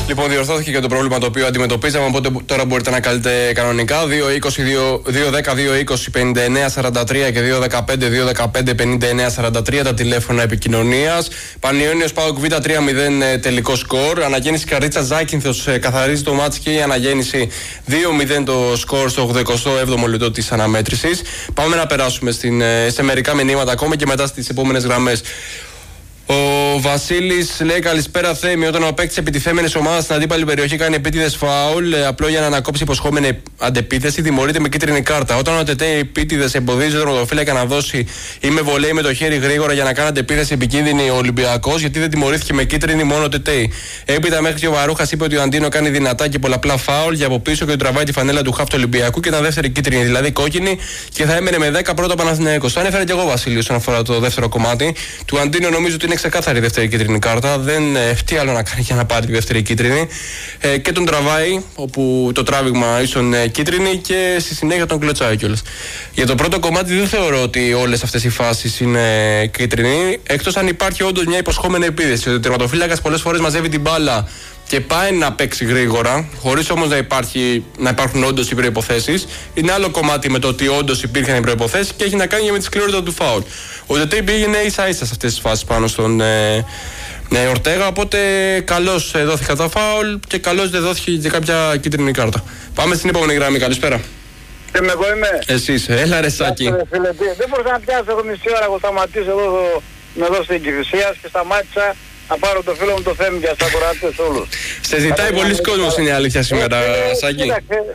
Λοιπόν, διορθώθηκε και το πρόβλημα το οποίο αντιμετωπίζαμε, οπότε τώρα μπορείτε να καλείτε κανονικά. 2-10-2-20-59-43 και 2-15-2-15-59-43 τα τηλέφωνα επικοινωνίας. Πανιόνιος ΠΑΟΚ Β 3-0 τελικό σκορ. Αναγέννηση Καρίτσα Ζάκυνθος καθαρίζει το μάτς και η αναγέννηση 2-0 το σκορ στο 87ο λεπτό της αναμέτρησης. Πάμε να περάσουμε σε μερικά μηνύματα ακόμα και μετά στις επόμενες γραμμές. Ο Βασίλης λέει: καλησπέρα Θέμη. Όταν ο παίκτης επιτιθέμενης ομάδας στην αντίπαλη περιοχή κάνει επίτηδες φάουλ, απλό για να ανακόψει υποσχόμενη αντεπίθεση, τιμωρείται με κίτρινη κάρτα. Όταν ο ΤΕΤΕ επίτηδες εμποδίζει τον τερματοφύλακα να δώσει ή με βολέι με το χέρι γρήγορα για να κάνει αντεπίθεση επικίνδυνη ο Ολυμπιακός, γιατί δεν τιμωρήθηκε με κίτρινη μόνο ο ΤΕΤΕ. Έπειτα μέχρι και ο Βαρούχας είπε ότι ο Αντίνο κάνει δυνατά και πολλαπλά φάουλ για από πίσω και του τραβάει τη φανέλα του χαφ του Ολυμπιακού και ήταν δεύτερη κίτρινη, δηλαδή κόκκινη, και θα έμενε με 10 πρώτα Παναθηναϊκός. Το ανέφερε και εγώ Βασίλη όσον αφορά το δεύτερο κομμάτι. Του Αντίνο νομίζω ότι είναι ξεκάθαρη δεύτερη κίτρινη κάρτα. Δεν τι άλλο να κάνει για να πάρει τη δεύτερη κίτρινη. Και τον τραβάει, όπου το τράβηγμα ίσον κίτρινη, και στη συνέχεια τον κλωτσάει κιόλας. Για το πρώτο κομμάτι δεν θεωρώ ότι όλες αυτές οι φάσεις είναι κίτρινη, εκτός αν υπάρχει όντως μια υποσχόμενη επίθεση. Ο τερματοφύλακας πολλές φορές μαζεύει την μπάλα και πάει να παίξει γρήγορα, χωρίς όμως να υπάρχουν όντως οι προϋποθέσεις. Είναι άλλο κομμάτι με το ότι όντως υπήρχαν οι προϋποθέσεις και έχει να κάνει με τη σκληρότητα του φάουλ. Ο ΤΕΤΕ πήγαινε ίσα-ίσα σε αυτές τις φάσεις πάνω στον Ορτέγα, οπότε καλώς δόθηκαν τα φάουλ και καλώς δεν δόθηκε και κάποια κίτρινη κάρτα. Πάμε στην επόμενη γραμμή. Καλησπέρα. Εγώ είμαι. Εσύ έλα ρε Σάκη. Δεν μπορούσα να πιάσω εγώ μισή ώρα, εγώ σταματήσω εδώ στην Κηφισίας και σταμάτησα να πάρω το φίλο μου το Θέμη για τους ακροατές όλους. Σε ζητάει πολλοί κόσμος, είναι η αλήθεια σήμερα, Σάκη.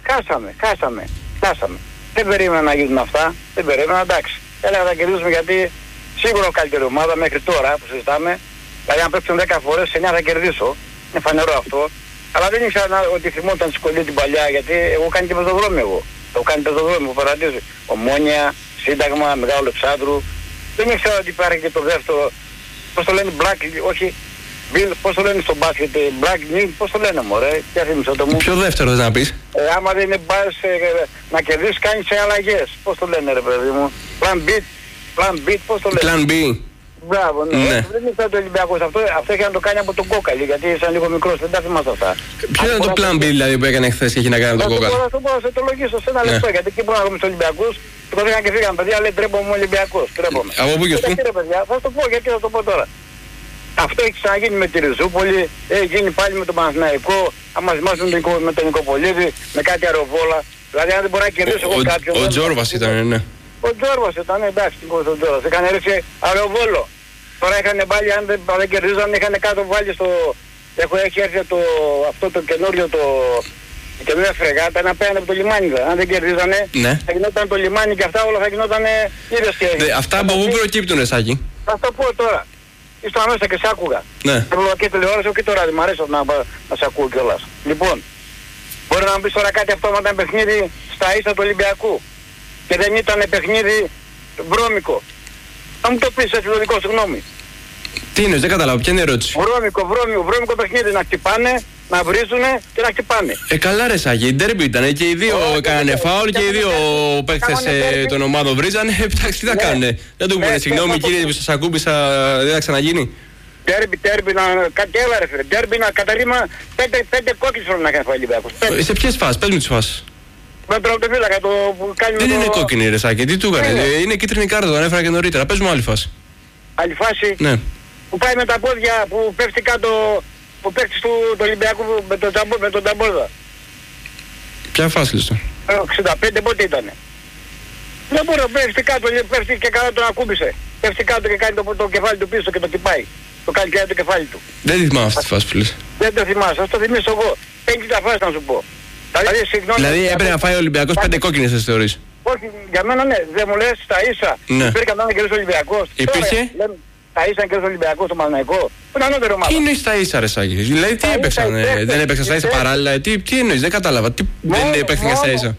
Χάσαμε. Δεν περίμενα να γίνουν αυτά. Δεν περίμενα, εντάξει. Έλεγα να κερδίσουμε γιατί σίγουρα καλύτερη ομάδα μέχρι τώρα που συζητάμε. Δηλαδή αν παίξουν 10 φορές, 9 θα κερδίσω. Είναι φανερό αυτό. Αλλά δεν ήξερα ότι θυμόταν σκολή την παλιά, γιατί εγώ κάνει και πεζοδρόμιο εγώ. Έχω κάνει πεζοδρόμιο που παρατήσει. Ομόνια, Σύνταγμα, Μεγάλο Αλεξάνδρου. Δεν ήξερα ότι υπάρχει και το δεύτερο. Πώς το λένε, Black, όχι. Πώς το λένε στο μπάσκετ, Black Knee, πώς το λένε μωρέ, ποια θύμισα το μου. Ποιο δεύτερο θες να πεις? Άμα δεν είναι μπάς να κερδίσεις κάνεις σε αλλαγές, πώς το λένε ρε παιδί μου. Plan B, πώς το λένε. Plan B. Μπράβο, ναι. Δεν ήρθα το Ολυμπιακός αυτό είχε να το κάνει από τον Κόκαλη, γιατί ήσαν λίγο μικρός, δεν τα θυμάσαι αυτά. Ποιο ήταν το Plan B δηλαδή που έκανε χθες και έχει να κάνει με τον Κόκαλη? Θα το μπορώ να σε το λογίσω σε ένα λεπτό, γιατί εκεί που να στους Ολυμπιακούς, το πήγαν και φύγαν παιδιά, λέει τρέπομαι Ολυμπιακός, τρέπομαι. Από πού και πού? Θα το πω, γιατί θα το πω τώρα. Αυτό έχει ξαναγίνει με τη Ριζούπολη, έχει γίνει πάλι με τον Παναθηναϊκό, άμα θυμάσαι με τον Νικοπολίδη, με κάτι αεροβόλα. Δηλαδή αν δεν μπορεί να κερδίσει εγώ κάποιον. Ο Τζόρβας ήταν, ναι. Ο Τζόρβας ήταν, εντάξει, ο Τζόρβας. Είχαν ρίξει αεροβόλο. Τώρα είχαν πάλι, αν δεν κερδίζαν, είχαν κάτω βάλει στο... Έχει έρθει αυτό το καινούριο η καινούργια φρεγάτα να πέρανε από το λιμάνι. Αν δεν κερδίζανε, θα γινόταν το λιμάνι και αυτά όλα θα γινόταν είδες και... Αυτά από πού προκύπτουνε, Σάκη? Θα το πω τώρα. Ήσταν μέσα και σ' άκουγα. Ναι. Και τηλεόραση, και τώρα μ' αρέσει να σ' ακούω κιόλας. Λοιπόν, μπορεί να μου πεις τώρα κάτι αυτό όταν ήταν παιχνίδι στα ίσα του Ολυμπιακού και δεν ήταν παιχνίδι βρώμικο. Θα μου το πεις έτσι το δικό σου γνώμη. Τι είναι, δεν καταλάβω, ποια είναι η ερώτηση? Βρώμικο παιχνίδι, να χτυπάνε, να βρίζουνε και να χτυπάνε. Καλά ρε Σάκη, η ντέρμπι ήταν και οι δύο έκαναν φάουλ και οι δύο παίκτες των ομάδων βρίζανε. Εντάξει, τι θα κάνουνε? Δεν του πούνε συγγνώμη κύριε που σας ακούμπησα, δεν θα ξαναγίνει? Ντέρμπι, κάτι έλα ρε φίλε, ντέρμπι να καταρρύμα 5 κόκκινες πρέπει να κάνει ο Ολυμπιακός. Σε ποιες φάσεις, πες μου τις φάσεις. Με τον τερματοφύλακα το που κάνει... Δεν είναι κόκκινη ρε Σάκη, τι του έκανε? Είναι κίτρινη κάρτα, το ανέφερα και νωρίτερα. Πες μου άλλη φάση. Άλλη φάση? Ναι. Που πάει με τα πόδια, που πέφτει κάτω, που παίχτης του Ολυμπιακού με τον Ταμπόρδα. Ποια φάση λες? 65 πότε ήτανε? Δεν μπορώ, πέφτει κάτω, πέφτει και καλά τον ακούμπησε. Πέφτει κάτω και κάνει το κεφάλι του πίσω και το χτυπάει. Το κάνει και το κεφάλι του. Δεν τη θυμάσαι τη φάση που λες? Δεν το θυμάσαι, ας το θυμίσω εγώ. 50 φάσεις να σου πω. Δηλαδή έπρεπε να φάει ο Ολυμπιακός 5 κόκκινες, σας θεωρείς? Όχι, για μένα ναι, δεν μου λες στα ίσα. Υπήρχε να κερδίσει ο Ολυμπιακός. Υπήρχε? Τα ίσα και ο Ολυμπιακός στο Παναθηναϊκό. Είναι ανώτερο ομάδα. Τι εννοείς τα ίσα ρε Σάκη? Δηλαδή τι έπαιξαν? Δεν έπαιξαν στα ίσα παράλληλα? Τι εννοείς? Δεν κατάλαβα. Δεν έπαιξαν στα ίσα?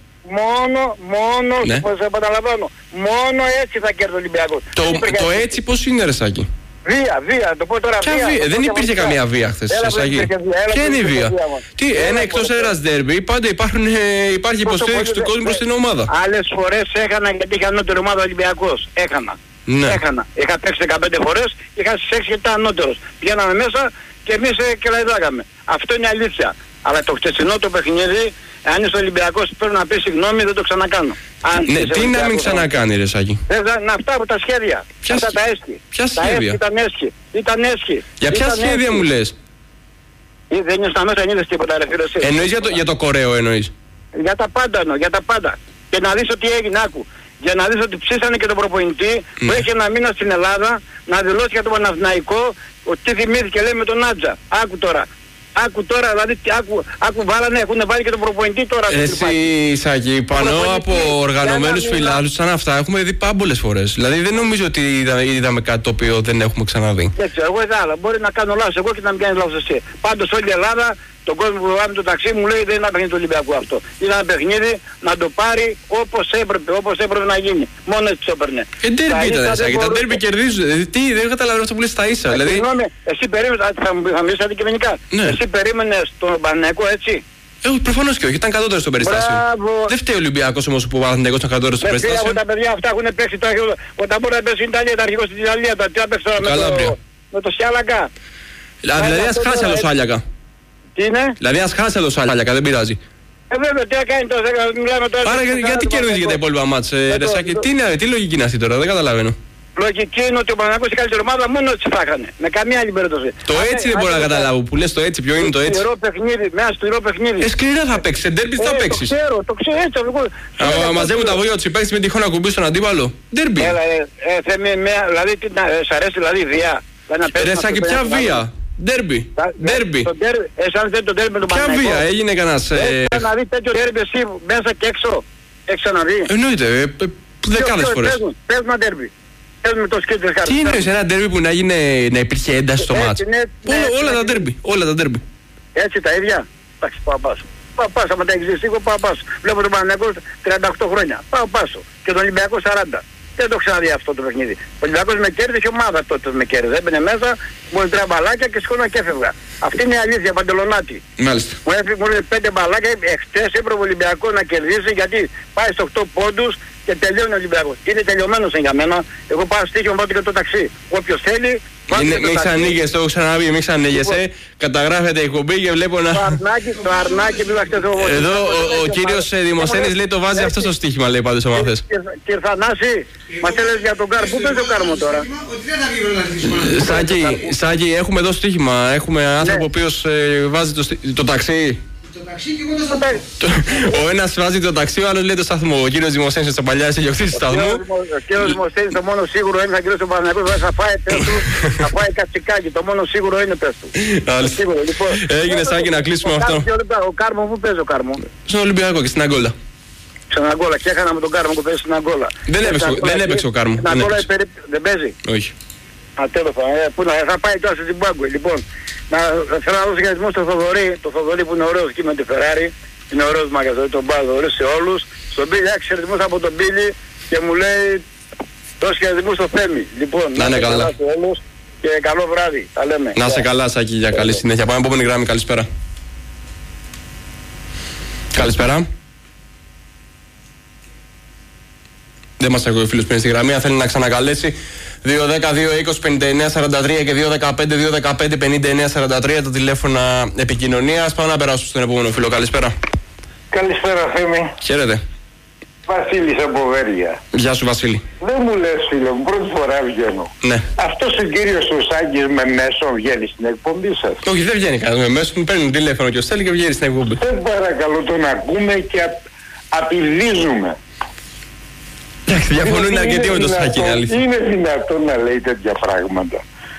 Μόνο, σε επαναλαμβάνω. Μόνο έτσι θα κέρδει ο Ολυμπιακός. Το έτσι πώς είναι ρε Σάκη? Βία, το πω τώρα βία. Δεν υπήρχε καμία βία χθες, Σάκη. Ποια είναι η βία? Τι, ένα εκτός έδρας ντέρμπι, πάντα υπάρχει υποστήριξη του κόσμου προς την ομάδα. Άλλες φορές έχανα γιατί είχε ανώτερη ομάδα ο Ολυμπιακός. Έχανα. Ναι. Είχα παίξει 15 φορές, είχα στις 6 και ήταν ανώτερος. Πηγαίναμε μέσα και εμείς κελαϊδάγαμε. Αυτό είναι αλήθεια. Αλλά το χτεσινό το παιχνίδι, αν είσαι Ολυμπιακός, πρέπει να πει συγγνώμη, δεν το ξανακάνω. Ναι, τι να μην ξανακάνει, ρε Σάκη. Να αυτά από τα σχέδια. Αυτά τα έσχη. Ποια σχέδια? Ήταν έσχη. Για ποια σχέδια μου λες? Δεν είναι στα μέσα, δεν είδες τίποτα, ρε φίλε. Εννοείς για το κορέο, εννοείς? Για τα πάντα εννοώ, για τα πάντα. Και να δεις ότι έγινε, άκου. Για να δεις ότι ψήσανε και τον προπονητή που έχει ένα μήνα στην Ελλάδα να δηλώσει για τον Παναθηναϊκό ότι θυμήθηκε, λέει, με τον Άτζα. Άκου τώρα, δηλαδή, άκου βάλανε, έχουν βάλει και τον προπονητή τώρα. Εσύ, Σάκη, πάνω από οργανωμένους φιλάθλους σαν αυτά έχουμε δει πάμπολες φορές. Δηλαδή δεν νομίζω ότι είδαμε κάτι το οποίο δεν έχουμε ξαναδεί. Έτσι, εγώ είδα άλλα. Μπορεί να κάνω λάθος εγώ και να μην κάνεις λάθος εσύ. Πάντως όλη η Ελλάδα, τον κόσμο που βάζει το ταξί μου λέει δεν είναι ένα παιχνίδι του Ολυμπιακού αυτό. Είναι ένα παιχνίδι να το πάρει όπως έπρεπε να γίνει. Μόνο έτσι το έπαιρνε. Ντέρμπι ήταν, Σάκη, τα ντέρμπι κερδίζουν. Τι, δεν καταλαβαίνω αυτό που λες στα ίσα. Δηλαδή... Εσύ περίμενες, θα μιλήσω αντικειμενικά. Ναι. Εσύ περίμενες τον Παναθηναϊκό έτσι? Προφανώς και όχι, ήταν κατώτερο στο περιστάσιο. Δεν φταίει ο Ολυμπιακός όμως που ο Παναθηναϊκός ήταν κατώτερο στο περιστάσιο. Τα παιδιά αυτά έχουν παίξει τώρα. Όταν μπορεί να παίξει στην Ιταλία, τα αρχικό στην Ιταλία, τι να παίξει τώρα με το Σιάλακα. Δηλαδή ας χάσει άλλο Σάλιακα. Τι είναι? Δηλαδή ας χάσει άλλο Σάλιακα, δεν πειράζει. Βέβαια, τι κάνει τώρα, μιλάμε τώρα. Άρα γιατί κερδίζει για τα υπόλοιπα μάτς, ρε Σάκη, τι λογική είναι αυτή τώρα, δεν καταλαβαίνω. Λογική είναι ότι ο Παναθηναϊκός η καλύτερη ομάδα μόνο έτσι θα έκανε. Με καμία άλλη περίπτωση. Το έτσι δεν μπορώ να καταλάβω. Που λες το έτσι, ποιο είναι το έτσι? Ένα σκληρό παιχνίδι. Σκληρά θα παίξεις, σε ντέρμπι θα παίξεις. Το ξέρω έτσι. Μαζεύουν τα βόλια του παίξεις με τυχόν να κουμπίσει τον αντίπαλο. Ντέρμπι. Δηλαδή, σ' αρέσει δηλαδή η βία? Ρε Σάκη, ποια βία? Ντέρμπι. Ποια βία, έγινε κανένας? Να δει τέτοιο ντέρμπι εσύ μέσα και έξω? Έχεις ξαναδεί? Εννοείται, δεκάδες φορές. Πες ένα ντέρμπι. Τι είναι ένα ντέρμπι που να υπήρχε ένταση στο μάτς? Όλα τα ντέρμπι. Έτσι τα ίδια. Εντάξει, πάω πάσο. Πάω πάσο, άμα τα έχεις δει σίγουρα πάω πάσο. Βλέπω τον Παναθηναϊκό 38 χρόνια. Πάω πάσο. Και τον Ολυμπιακό 40. Δεν το ξαναδεί αυτό το παιχνίδι. Ο Ολυμπιακός με κέρδισε και ομάδα τότε με κέρδισε. Έμπαινε μέσα, μου έδινε 3 μπαλάκια και σηκώνα και έφευγα. Αυτή είναι η αλήθεια, Παντελονάτη. Μάλιστα. Μου έδινε 5 μπαλάκια, εχθές έπρεπε ο Ολυμπιακός να κερδίσει γιατί πάει στους 8 πόντους και τελειώνει ο Ολυμπιακός. Είναι τελειωμένος για μένα. Εγώ πάω στοίχημα πάω και το ταξί. Όποιος θέλει. Μην ξανοίγεσαι, το έχω ξαναπεί, μην ξανοίγεσαι. Καταγράφεται η εκπομπή και βλέπω να. Το αρνάκι που χτες εγώ. Εδώ ο κύριος Δημοσθένης λέει το βάζει αυτό στο στοίχημα, λέει πάντως άμα θες. Κύριε Θανάση, μας έλεγες για τον Κάρμο. Πού παίζει ο Κάρμο τώρα? Σάκη, έχουμε εδώ στοίχημα. Έχουμε άνθρωπο ο οποίος βάζει το ταξί. Ο ένας βάζει το ταξί, ο άλλος λέει το σταθμό. Ο κύριος Δημοσθένης της Τσαπαλιάς έχει ιδιοκτήτη του σταθμού. Ο κύριος Δημοσθένης το μόνο σίγουρο είναι, θα γυρίσει ο Παναθηναϊκός, θα φάει πες του, θα φάει κατσικάκι. Το μόνο σίγουρο είναι πες του. Έγινε Σάκη να κλείσουμε αυτό. Ο Κάρμο, πού παίζει ο Κάρμο? Στον Ολυμπιακό και στην Αγκόλα. Στον Αγκόλα, και έκανα με τον Κάρμο που παίζει στην Αγκόλα. Δεν έπαιξε ο Κάρμο. Δεν παίζει. Όχι. Πού θα πάει τώρα στο Ζιμπάμπουε. Λοιπόν, θέλω να δώσω χαιρετισμό στο Θοδωρή που είναι ωραίος εκεί με τη Φεράρι. Είναι ωραίος μαγαζό, τον πάω ωραίος σε όλους. Στον Μπίλι, άξι χαιρετισμούς από τον Μπίλι και μου λέει δώσω χαιρετισμούς στο Θέμη. Λοιπόν, να είναι καλά σε όλους και καλό βράδυ. Τα λέμε. Να είσαι καλά Σάκη, για καλή συνέχεια. Πάμε επόμενη γράμμη, καλησπέρα. Καλησπέρα. Δεν μας ακούει ο φίλος που είναι στη γραμμή, αν θέλει να ξανακαλέσει 210-220-5943 και 215-215-5943 τα τηλέφωνα επικοινωνίας. Πάμε να περάσουμε στον επόμενο φίλο. Καλησπέρα. Καλησπέρα Θέμη. Χαίρετε. Βασίλης από Βέρεια. Γεια σου Βασίλη. Δεν μου λες φίλε μου, πρώτη φορά βγαίνω. Ναι. Αυτός ο κύριος ο Σάκης με μέσο βγαίνει στην εκπομπή σας? Όχι, δεν βγαίνει κανένας με μέσο, μου παίρνουν τηλέφωνο και ο Στέλη και βγαίνει στην εκπομπή. Δεν παρακαλώ, τον ακούμε και απειδίζουμε. Εντάξει, διαφωνούν αρκετοί με το Σάκη, είναι αλήθεια. Είναι δυνατόν να λέει τέτοια πράγματα?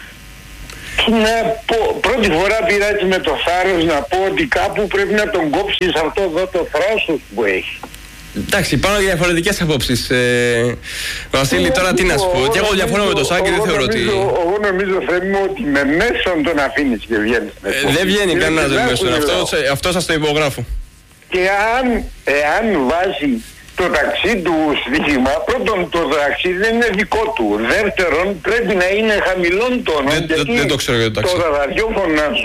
Πρώτη φορά πήρα έτσι με το θάρρος να πω ότι κάπου πρέπει να τον κόψεις αυτό εδώ το θράσος που έχει. Εντάξει, υπάρχουν διαφορετικές απόψεις. Βασίλη, τώρα τι να σου πω. Και εγώ διαφωνώ με το Σάκη, δεν θεωρώ ότι. Εγώ νομίζω Θέμη ότι με μέσον τον αφήνεις και βγαίνεις. Δεν βγαίνει κανένας με μέσον. Αυτό σας το υπογράφω. Και εάν βάζει το ταξί του στοίχημα, πρώτον το ταξί δεν είναι δικό του. Δεύτερον πρέπει να είναι χαμηλών τόνων. Δεν το ξέρω για το ταξί. Το ραδιόφωνα σου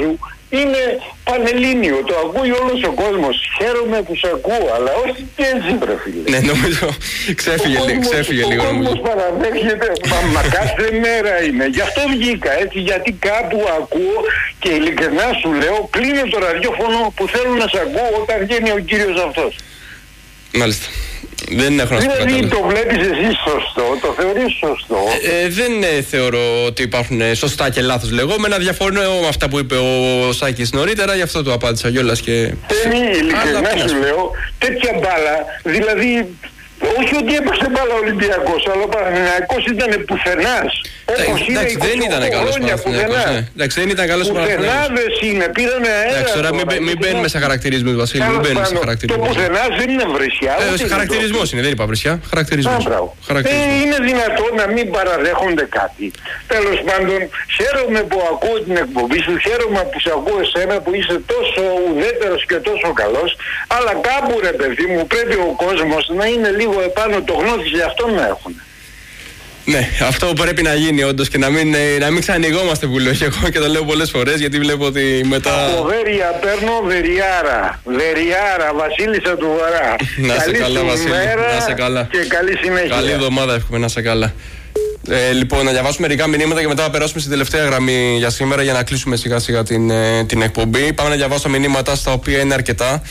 είναι πανελλήνιο, το ακούει όλος ο κόσμος. Χαίρομαι που σε ακούω, αλλά όχι και έτσι, βρε φίλε. Ναι, νομίζω ξέφυγε λίγο. Ο κόσμος παραδέχεται, μα κάθε μέρα είναι. Γι' αυτό βγήκα έτσι, γιατί κάπου ακούω και ειλικρινά σου λέω, κλείνω το ραδιόφωνο που θέλω να σε ακούω όταν βγαίνει ο κύριος αυτός. Μάλιστα. Δεν έχω να σου πω κάτι Δηλαδή άλλο. το βλέπεις εσύ σωστό, το θεωρείς σωστό. Δεν θεωρώ ότι υπάρχουν σωστά και λάθος λεγόμενα. Διαφωνώ με αυτά που είπε ο Σάκης νωρίτερα, γι' αυτό του απάντησα κιόλας και... Ειλικρινά σου λέω, τέτοια μπάλα, δηλαδή... Όχι ότι έπαιξε μπάλα ο Ολυμπιακός, αλλά ο Παναθηναϊκός ήταν πουθενάς. Όπως είναι 28 χρόνια πουθενά. Εντάξει, δεν ήταν καλός ο Παναθηναϊκός. Πουθενάδες είναι, πήρανε αέρα. Εντάξει, τώρα μην μπαίνουμε σε χαρακτηρισμούς, Βασίλη. Μην μπαίνουμε σε χαρακτηρισμούς. Το πουθενάς δεν είναι βρισιά. Χαρακτηρισμός είναι, δεν είπα βρισιά. Χαρακτηρισμός. Είναι δυνατόν να μην παραδέχονται κάτι. Τέλος πάντων, χαίρομαι που ακούω την εκπομπή σου, χαίρομαι που σε ακούω εσένα που είσαι τόσο ουδέτερος και τόσο καλός. Αλλά κάπου ρε παιδί μου πρέπει ο κόσμος να είναι λίγο επάνω το γνώθι για αυτό να έχουν. Ναι, αυτό πρέπει να γίνει όντως και να μην ξανοιγόμαστε που λέω και εγώ και το λέω πολλές φορές γιατί βλέπω ότι μετά... Από Βέρεια παίρνω Βεριάρα. Βεριάρα, Βασίλισσα του Βορρά. Να σε καλά, Βασίλη. Να σε καλά. Και καλή συνέχεια. Καλή εβδομάδα, εύχομαι, να σε καλά. Λοιπόν, να διαβάσουμε μερικά μηνύματα και μετά να περάσουμε στην τελευταία γραμμή για σήμερα για να κλείσουμε σιγά σιγά την εκπομπή. Πάμε να διαβάσουμε μηνύματα στα οποία είναι αρκετά.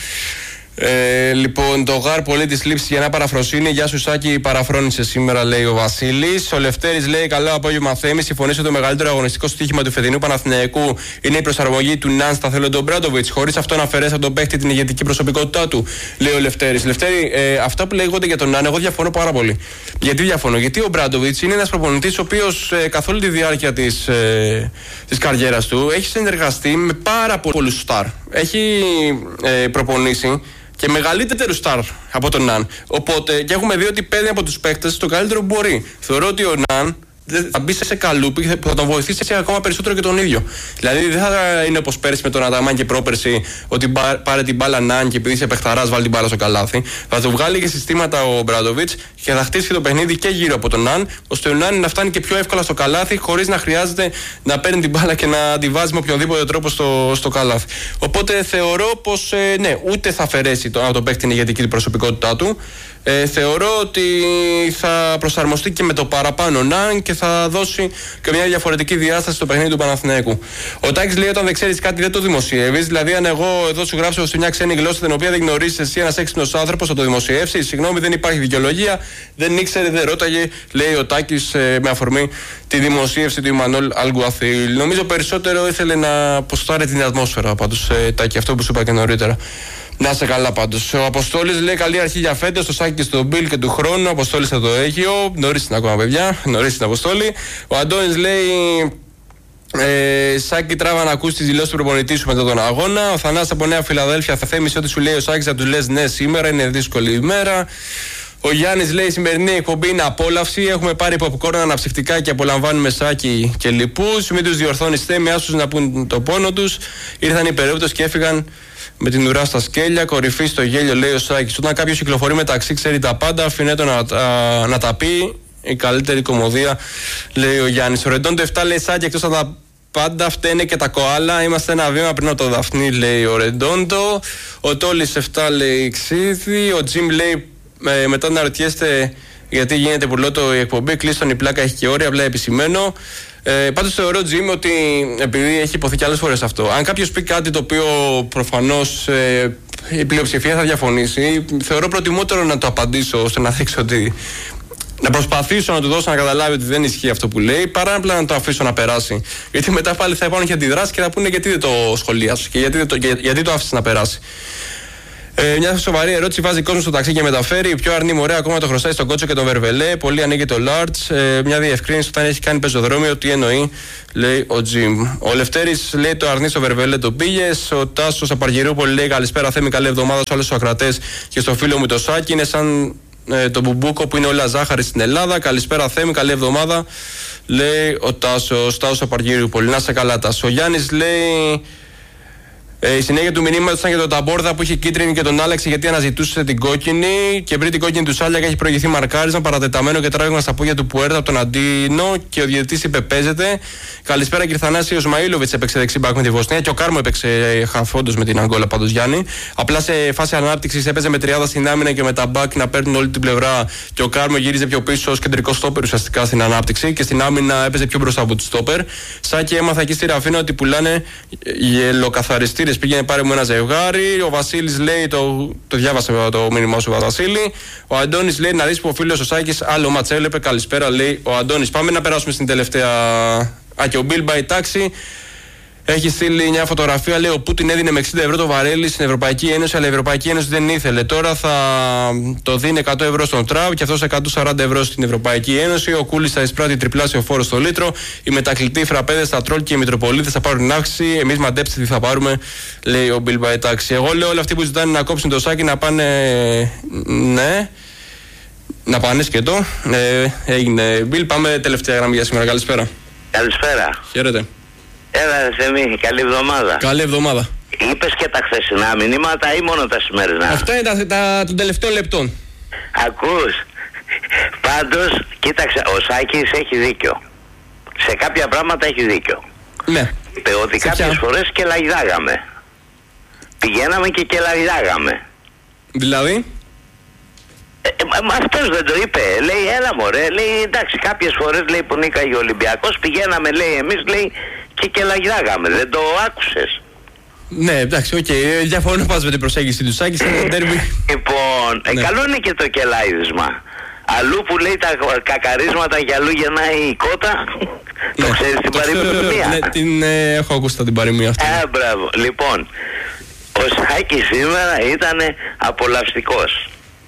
Λοιπόν, το γάρ πολύ τη λήψη για να παραφροσύνη. Γεια σου, Σάκη, παραφρόνησε σήμερα, λέει ο Βασίλης. Ο Λευτέρης λέει: καλό απόγευμα, Θέμη. Συμφωνήσω ότι το μεγαλύτερο αγωνιστικό στοίχημα του φετινού Παναθηναϊκού είναι η προσαρμογή του Ναν στα θέλω τον Μπράντοβιτς. Χωρίς αυτό να αφαιρέσει από τον παίχτη την ηγετική προσωπικότητά του, λέει ο Λευτέρης. Λευτέρη, αυτά που λέγονται για τον Ναν, εγώ διαφωνώ πάρα πολύ. Γιατί διαφωνώ? Γιατί ο Μπράντοβιτς είναι ένας προπονητής ο οποίος καθ' όλη τη διάρκεια της καριέρας του έχει συνεργαστεί με πάρα πολλούς στάρ. Έχει προπονήσει και μεγαλύτερου στάρ από τον Ναν. Οπότε και έχουμε δει ότι παίρνει από τους παίκτες το καλύτερο που μπορεί. Θεωρώ ότι ο Ναν θα μπει σε καλούπι που θα τον βοηθήσει ακόμα περισσότερο και τον ίδιο. Δηλαδή δεν θα είναι όπως πέρσι με τον Αταμάν και πρόπερσι, ότι πάρε την μπάλα Ναν και επειδή είσαι παιχταράς βάλει την μπάλα στο καλάθι. Θα του βγάλει και συστήματα ο Μπράντοβιτς και θα χτίσει το παιχνίδι και γύρω από τον Ναν, ώστε ο Ναν να φτάνει και πιο εύκολα στο καλάθι, χωρίς να χρειάζεται να παίρνει την μπάλα και να τη βάζει με οποιονδήποτε τρόπο στο καλάθι. Οπότε θεωρώ πως ναι, ούτε θα αφαιρέσει τον παίκτη την ηγετική προσωπικότητά του. Θεωρώ ότι θα προσαρμοστεί και με το παραπάνω Ναν και θα δώσει και μια διαφορετική διάσταση στο παιχνίδι του Παναθηναϊκού. Ο Τάκης λέει: όταν δεν ξέρεις κάτι, δεν το δημοσιεύεις. Δηλαδή, αν εγώ εδώ σου γράψω σε μια ξένη γλώσσα την οποία δεν γνωρίζεις εσύ, ένας έξυπνος άνθρωπος, θα το δημοσιεύσεις? Συγγνώμη, δεν υπάρχει δικαιολογία. Δεν ήξερε, δεν ρώταγε, λέει ο Τάκης με αφορμή τη δημοσίευση του Ιμανόλ Αλγκουαθίλ. Νομίζω περισσότερο ήθελε να ποστάρει την ατμόσφαιρα, πάντως, Τάκη, αυτό που σου είπα και νωρίτερα. Να είσαι καλά πάντως. Ο Αποστόλης λέει: καλή αρχή για φέτος, στο Σάκη και στον Μπιλ και του χρόνου. Ο Αποστόλης θα το έχει. Νωρίς είναι ακόμα, παιδιά. Νωρίς είναι, Αποστόλη. Ο Αντώνης λέει: Σάκη, τράβα να ακούσει τις δηλώσεις του προπονητή σου μετά τον αγώνα. Ο Θανάσης από Νέα Φιλαδέλφια θα θέμισε ό,τι σου λέει ο Σάκης, θα του λες ναι, σήμερα είναι δύσκολη ημέρα. Ο Γιάννης λέει: η σημερινή εκπομπή είναι απόλαυση. Έχουμε πάρει popcorn αναψυκτικά και απολαμβάνουμε Σάκη και λοιπούς. Μην τους διορθώνεις, Θέμη, άσους να πούν το πόνο τους. Ήρθαν οι περίπτωση και έφυγαν με την ουρά στα σκέλια, κορυφή στο γέλιο, λέει ο Σάκης. Όταν κάποιος κυκλοφορεί μεταξύ, ξέρει τα πάντα, αφήνεται να τα πει. Η καλύτερη κωμωδία, λέει ο Γιάννης. Ο Ρεντόντο 7 λέει: Σάκη, εκτός από τα πάντα φταίνε και τα κοάλα. Είμαστε ένα βήμα πριν από το Δαφνί, λέει ο Ρεντόντο. Ο Τόλης 7 λέει: Ξίδι. Ο Τζιμ λέει: μετά να ρωτιέστε γιατί γίνεται πουρλότο η εκπομπή, κλείστον η πλάκα έχει και όρια, απλά επισημαίνω. Πάντως θεωρώ, Τζιμ, ότι επειδή έχει υποθεί και άλλες φορές αυτό, αν κάποιος πει κάτι το οποίο προφανώς η πλειοψηφία θα διαφωνήσει, θεωρώ προτιμότερο να το απαντήσω ώστε να δείξω ότι. Να προσπαθήσω να του δώσω να καταλάβει ότι δεν ισχύει αυτό που λέει, παρά απλά να το αφήσω να περάσει. Γιατί μετά πάλι θα υπάρχουν και αντιδράσεις και θα πούνε γιατί δεν το σχολίασες και γιατί το άφησες να περάσει. Μια σοβαρή ερώτηση: βάζει κόσμο στο ταξί και μεταφέρει. Πιο αρνή μωρέ, ακόμα το χρωστάει στον Κότσο και τον Βερβελέ. Πολύ ανοίγει το Large. Μια διευκρίνηση: όταν έχει κάνει πεζοδρόμιο, τι εννοεί, λέει ο Τζιμ. Ο Λευτέρης λέει: το αρνή στο Βερβελέ το πήγες. Ο Τάσος Απαργυρούπολη λέει: καλησπέρα, Θέμη, καλή εβδομάδα σε όλους τους ακρατές και στο φίλο μου το Σάκη. Είναι σαν το Μπουμπούκο που είναι όλα ζάχαρη στην Ελλάδα. Καλησπέρα, Θέμη, καλή εβδομάδα, λέει ο Τάσος Απαργυρούπολη. Να σε καλά, Τάσο. Ο Γιάννης λέει: Η συνέχεια του μηνύματος ήταν για τον Ταμπόρδα που είχε κίτρινη και τον άλλαξε γιατί αναζητούσε την κόκκινη. Και πριν την κόκκινη του Σάλιακα έχει προηγηθεί μαρκάρισμα, παρατεταμένο και τράβηγμα στα πόδια του Πουέρτα από τον Αντίνο. Και ο διαιτητής είπε: παίζεται. Καλησπέρα κύριε Θανάση. Ο Σμαΐλοβιτς έπαιξε δεξί μπακ με τη Βοσνία. Και ο Κάρμο έπαιξε χαφόντος με την Αγκόλα πάντως Γιάννη. Απλά σε φάση ανάπτυξης έπαιζε με τριάδα στην άμυνα και με τα μπακ να παίρνουν όλη την πλευρά. Και ο Κάρμο γύριζε πιο πίσω ως κεντρικό στόπερ ουσιαστικά στην ανάπτυξη. Και στην άμυνα έπαιζε πιο μπροστά από του στόπερ. Σάκη έμαθα εκεί στη Ραφίνα ότι πουλάνε γελοκαθαριστήρες. Πήγαινε πάρε μου ένα ζευγάρι. Ο Βασίλης λέει, το διάβασε το μήνυμά σου Βασίλη. Ο Αντώνης λέει να δεις που ο φίλος ο Σάκης άλλο μάτς έβλεπε. Καλησπέρα λέει ο Αντώνης. Πάμε να περάσουμε στην τελευταία. Και ο Μπιλ Μπάι Τάξη έχει στείλει μια φωτογραφία. Λέει ο Πούτιν έδινε με 60 ευρώ το βαρέλι στην Ευρωπαϊκή Ένωση, αλλά η Ευρωπαϊκή Ένωση δεν ήθελε. Τώρα θα το δίνει 100 ευρώ στον Τραμπ και αυτός 140 ευρώ στην Ευρωπαϊκή Ένωση. Ο Κούλης θα εισπράττει τριπλάσιο φόρο στο λίτρο. Οι μετακλητοί, οι φραπέδες, τα τρόλ και οι μητροπολίτες θα πάρουν την αύξηση. Εμείς μαντέψτε τι θα πάρουμε, λέει ο Μπιλ Μπάι Τάξη. Εγώ λέω όλοι αυτοί που ζητάνε να κόψουν το Σάκι να πάνε. Ναι. Να πάνε σκέτο. Έγινε. Μπιλ, πάμε τελευταία γραμμή για σήμερα. Καλησπέρα. Καλησπέρα. Χαίρετε. Έλα Θέμη, καλή εβδομάδα. Καλή εβδομάδα. Είπες και τα χθεσινά μηνύματα ή μόνο τα σημερινά? Αυτά είναι των τελευταίων λεπτών. Ακούς. Πάντως, κοίταξε, ο Σάκης έχει δίκιο. Σε κάποια πράγματα έχει δίκιο. Ναι. Είπε ότι κάποιες φορές κελαγιδάγαμε. Πηγαίναμε και κελαγιδάγαμε. Δηλαδή? Αυτός δεν το είπε. Λέει έλα μωρέ. Λέει εντάξει κάποιες φορές λέει που νίκαγε ο Ολυμπιακός πηγαίναμε λέει εμείς λέει και κελαγιδάγαμε. Δεν το άκουσες? Ναι, εντάξει, οκ. Διαφωνώ πας με την προσέγγιση του Σάκη. Λοιπόν, ναι. Καλό είναι και το κελάιδισμα. Αλλού που λέει τα κακαρίσματα και αλλού γεννάει η κότα. Το ξέρεις την παροιμία? Ναι, την έχω ακούσει την παροιμία αυτή. Μπράβο. Λοιπόν, ο Σάκης σήμερα ήταν απολαυστικός.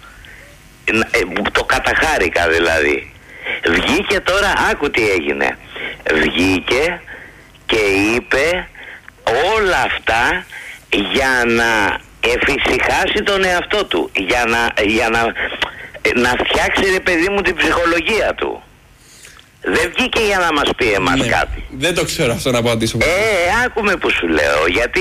Το καταχάρηκα δηλαδή. Βγήκε τώρα, άκου τι έγινε. Βγήκε και είπε όλα αυτά για να εφησυχάσει τον εαυτό του, για να φτιάξει ρε παιδί μου την ψυχολογία του. Δεν βγήκε για να μας πει εμάς κάτι. Δεν το ξέρω αυτό να απαντήσω. Άκουμε που σου λέω, γιατί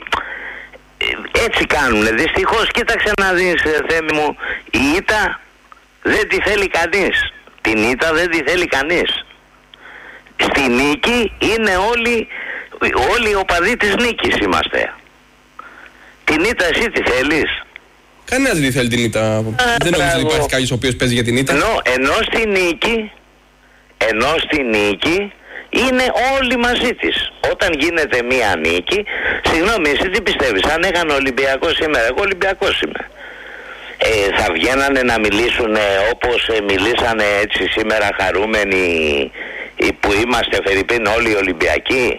έτσι κάνουνε. Δυστυχώς κοίταξε να δεις Θέμη μου, η ήττα δεν τη θέλει κανείς. Την ήττα δεν τη θέλει κανείς. Στη νίκη είναι όλοι οι οπαδοί της νίκης είμαστε. Την ήττα εσύ τη θέλεις? Κανένας δεν θέλει την ήττα. Δεν νομίζω ότι υπάρχει κάποιος ο οποίος παίζει για την ήττα. Ενώ στη νίκη είναι όλοι μαζί της. Όταν γίνεται μία νίκη, συγγνώμη, εσύ τι πιστεύεις? Αν έκανε ο Ολυμπιακός σήμερα, εγώ Ολυμπιακός είμαι. Θα βγαίνανε να μιλήσουν όπως μιλήσανε έτσι σήμερα χαρούμενοι που είμαστε φερειπίν όλοι οι Ολυμπιακοί?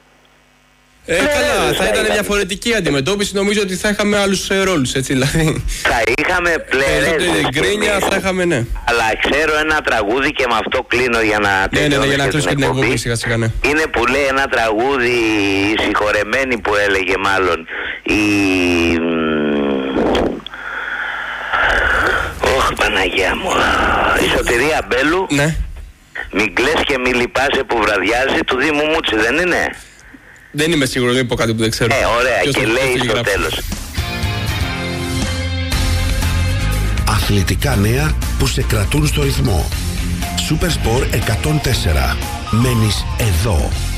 Καλά, θα ήταν διαφορετική αντιμετώπιση. Νομίζω ότι θα είχαμε άλλους ρόλους, έτσι δηλαδή. Θα είχαμε πλέον γκρίνια, θα είχαμε, ναι. Αλλά ξέρω ένα τραγούδι και με αυτό κλείνω για να τελειώσω για να κλείσω και την εκπομπή σιγά σιγά, ναι. Είναι που λέει ένα τραγούδι, η συγχωρεμένη που έλεγε μάλλον, Παναγία μου, η Σωτηρία Μπέλου. Ναι. Μην κλαις και μη λυπάσαι που βραδιάζει, του Δήμου Μούτσι, δεν είναι? Δεν είμαι σίγουρο, δεν είπα κάτι που δεν ξέρω. Ωραία. Και λέει στο τέλος. Αθλητικά νέα που σε κρατούν στο ρυθμό. Supersport 104. Μένεις εδώ.